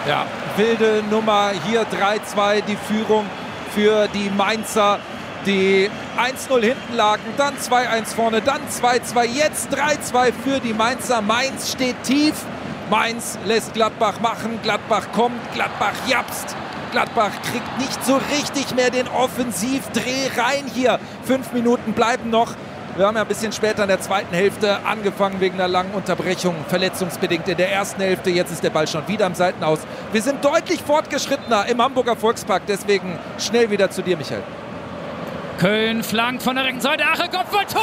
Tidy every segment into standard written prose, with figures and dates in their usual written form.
Ja, wilde Nummer. Hier 3-2 die Führung für die Mainzer, die 1-0 hinten lagen, dann 2-1 vorne, dann 2-2, jetzt 3-2 für die Mainzer. Mainz steht tief. Mainz lässt Gladbach machen, Gladbach kommt, Gladbach japst. Gladbach kriegt nicht so richtig mehr den Offensivdreh rein hier. 5 Minuten bleiben noch. Wir haben ja ein bisschen später in der zweiten Hälfte angefangen wegen einer langen Unterbrechung, verletzungsbedingt in der ersten Hälfte. Jetzt ist der Ball schon wieder am Seitenaus. Wir sind deutlich fortgeschrittener im Hamburger Volkspark, deswegen schnell wieder zu dir, Michael. Köln flankt von der rechten Seite, Ache, Kopfball, Tor!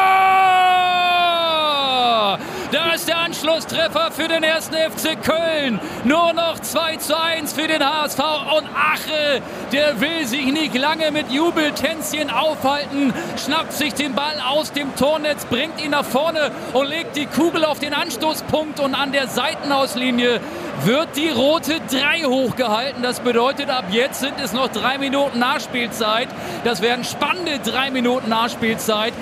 Da ist der Anschlusstreffer für den 1. FC Köln. Nur noch 2:1 für den HSV. Und Ache, der will sich nicht lange mit Jubeltänzchen aufhalten. Schnappt sich den Ball aus dem Tornetz, bringt ihn nach vorne und legt die Kugel auf den Anstoßpunkt. Und an der Seitenauslinie wird die rote 3 hochgehalten. Das bedeutet, ab jetzt sind es noch 3 Minuten Nachspielzeit. Das werden spannende 3 Minuten Nachspielzeit.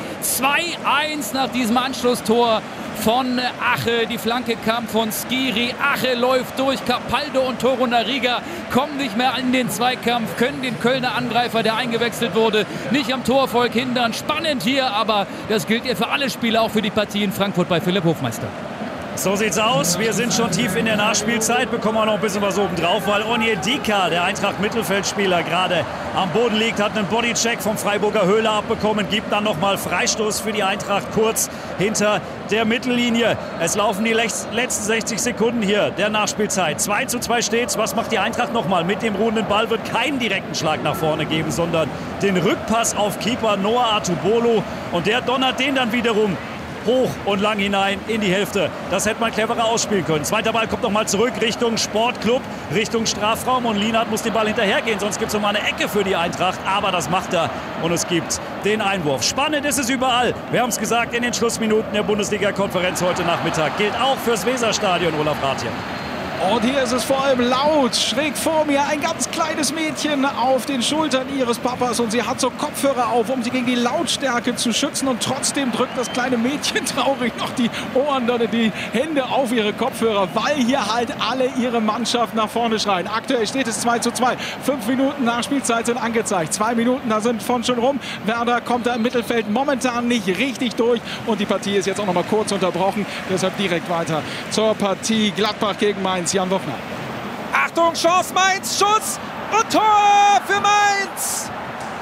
2:1 nach diesem Anschlusstor von Ache. Die Flanke kam von Skiri. Ache läuft durch. Capaldo und Torunariga kommen nicht mehr in den Zweikampf, können den Kölner Angreifer, der eingewechselt wurde, nicht am Torerfolg hindern. Spannend hier, aber das gilt ja für alle Spieler, auch für die Partie in Frankfurt bei Philipp Hofmeister. So sieht's aus. Wir sind schon tief in der Nachspielzeit, bekommen auch noch ein bisschen was oben drauf, weil Onyedika, der Eintracht-Mittelfeldspieler, gerade am Boden liegt, hat einen Bodycheck vom Freiburger Höhler abbekommen, gibt dann nochmal Freistoß für die Eintracht kurz hinter der Mittellinie. Es laufen die letzten 60 Sekunden hier der Nachspielzeit. 2:2 steht's. Was macht die Eintracht nochmal? Mit dem ruhenden Ball wird keinen direkten Schlag nach vorne geben, sondern den Rückpass auf Keeper Noah Atubolo. Und der donnert den dann wiederum hoch und lang hinein in die Hälfte. Das hätte man cleverer ausspielen können. Zweiter Ball kommt nochmal zurück Richtung Sportclub, Richtung Strafraum. Und Lienhardt muss den Ball hinterhergehen, sonst gibt es nochmal eine Ecke für die Eintracht. Aber das macht er und es gibt den Einwurf. Spannend ist es überall. Wir haben es gesagt, in den Schlussminuten der Bundesliga-Konferenz heute Nachmittag. Gilt auch fürs Weserstadion, Olaf Rathje. Und hier ist es vor allem laut. Schräg vor mir ein ganz kleines Mädchen auf den Schultern ihres Papas. Und sie hat so Kopfhörer auf, um sie gegen die Lautstärke zu schützen. Und trotzdem drückt das kleine Mädchen traurig noch die Ohren oder die Hände auf ihre Kopfhörer, weil hier halt alle ihre Mannschaft nach vorne schreien. Aktuell steht es 2:2. 5 Minuten Nachspielzeit sind angezeigt. 2 Minuten, da sind von schon rum. Werder kommt da im Mittelfeld momentan nicht richtig durch. Und die Partie ist jetzt auch noch mal kurz unterbrochen. Deshalb direkt weiter zur Partie Gladbach gegen Mainz. Jan Wochner. Achtung, Chance Mainz, Schuss und Tor für Mainz!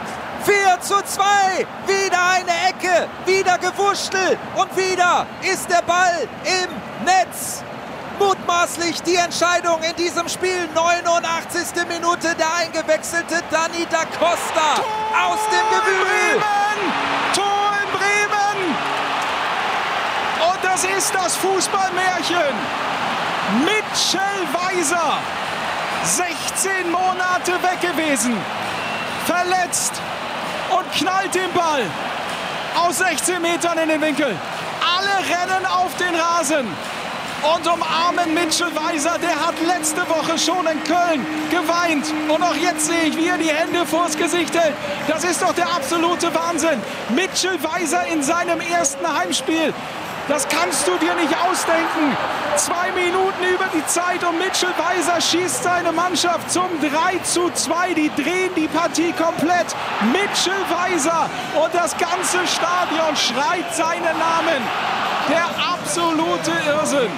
4:2, wieder eine Ecke, wieder gewurschtelt und wieder ist der Ball im Netz. Mutmaßlich die Entscheidung in diesem Spiel, 89. Minute, der eingewechselte Dani da Costa aus dem Gewühl. Tor in Bremen! Und das ist das Fußballmärchen. Mitchell Weiser, 16 Monate weg gewesen, verletzt und knallt den Ball aus 16 Metern in den Winkel. Alle rennen auf den Rasen und umarmen Mitchell Weiser. Der hat letzte Woche schon in Köln geweint. Und auch jetzt sehe ich, wie er die Hände vors Gesicht hält. Das ist doch der absolute Wahnsinn. Mitchell Weiser in seinem ersten Heimspiel. Das kannst du dir nicht ausdenken. 2 Minuten über die Zeit und Mitchell Weiser schießt seine Mannschaft zum 3:2. Die drehen die Partie komplett. Mitchell Weiser und das ganze Stadion schreit seinen Namen. Der absolute Irrsinn.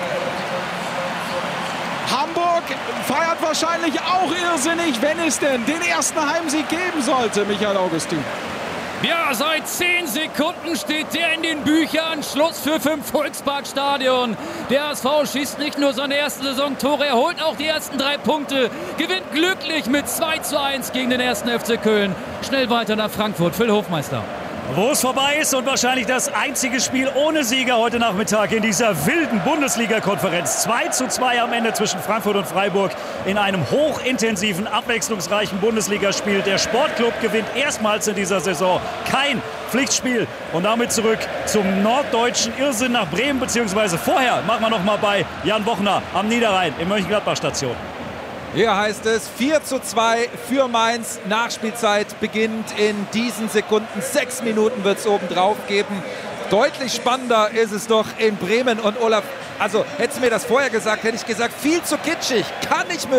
Hamburg feiert wahrscheinlich auch irrsinnig, wenn es denn den ersten Heimsieg geben sollte, Michael Augustin. Ja, seit 10 Sekunden steht der in den Büchern. Schlusspfiff im Volksparkstadion. Der HSV schießt nicht nur seine ersten Saisontore, er holt auch die ersten 3 Punkte. Gewinnt glücklich mit 2:1 gegen den 1. FC Köln. Schnell weiter nach Frankfurt. Phil Hofmeister. Wo es vorbei ist und wahrscheinlich das einzige Spiel ohne Sieger heute Nachmittag in dieser wilden Bundesliga-Konferenz. 2:2 am Ende zwischen Frankfurt und Freiburg in einem hochintensiven, abwechslungsreichen Bundesligaspiel. Der Sportclub gewinnt erstmals in dieser Saison kein Pflichtspiel. Und damit zurück zum norddeutschen Irrsinn nach Bremen, beziehungsweise vorher machen wir noch mal bei Jan Wochner am Niederrhein in Mönchengladbach-Station. Hier heißt es 4:2 für Mainz. Nachspielzeit beginnt in diesen Sekunden. 6 Minuten wird es obendrauf geben. Deutlich spannender ist es doch in Bremen. Und Olaf, also hättest du mir das vorher gesagt, hätte ich gesagt, viel zu kitschig. Kann nicht möglich.